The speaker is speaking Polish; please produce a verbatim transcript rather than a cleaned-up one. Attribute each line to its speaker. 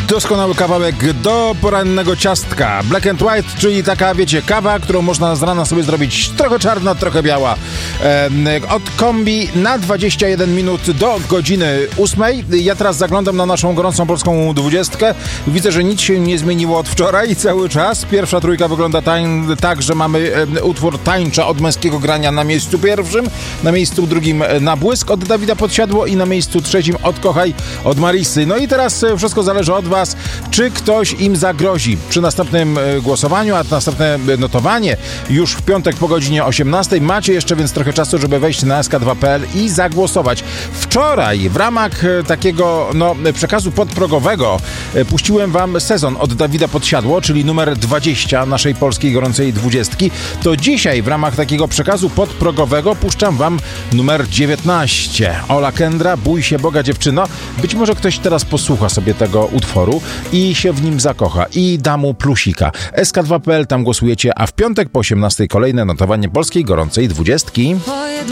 Speaker 1: Doskonały kawałek do porannego ciastka. Black and White, czyli taka, wiecie, kawa, którą można z rana sobie zrobić trochę czarna, trochę biała. E, od kombi na dwadzieścia jeden minut do godziny ósmej. Ja teraz zaglądam na naszą gorącą polską dwudziestkę. Widzę, że nic się nie zmieniło od wczoraj cały czas. Pierwsza trójka wygląda tań, tak, że mamy e, utwór Tańcza od Męskiego Grania na miejscu pierwszym, na miejscu drugim Na Błysk od Dawida Podsiadło i na miejscu trzecim od Kochaj od Marisy. No i teraz wszystko zależy od was, czy ktoś im zagrozi przy następnym głosowaniu, a następne notowanie już w piątek po godzinie osiemnastej. Macie jeszcze więc trochę czasu, żeby wejść na S K dwa kropka P L i zagłosować. Wczoraj w ramach takiego no, przekazu podprogowego puściłem wam Sezon od Dawida Podsiadło, czyli numer dwadzieścia naszej polskiej gorącej dwudziestki. To dzisiaj w ramach takiego przekazu podprogowego puszczam wam numer dziewiętnaście. Ola Kendra, Bój się Boga dziewczyno. Być może ktoś teraz posłucha sobie tego utworu i się w nim zakocha i da mu plusika. S K dwa kropka P L, tam głosujecie, a w piątek po osiemnastej kolejne notowanie polskiej gorącej dwudziestki.